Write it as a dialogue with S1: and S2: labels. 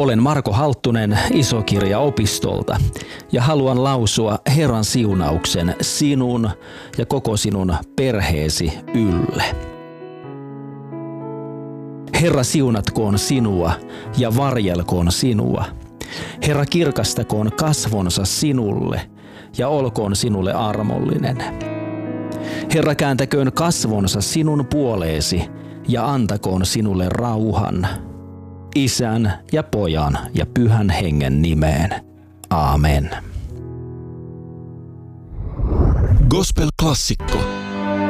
S1: Olen Marko Halttunen Isokirja-opistolta ja haluan lausua Herran siunauksen sinun ja koko sinun perheesi ylle. Herra siunatkoon sinua ja varjelkoon sinua. Herra kirkastakoon kasvonsa sinulle ja olkoon sinulle armollinen. Herra kääntäköön kasvonsa sinun puoleesi ja antakoon sinulle rauhan. Isän ja Pojan ja Pyhän Hengen nimeen. Aamen.
S2: Gospel-klassikko.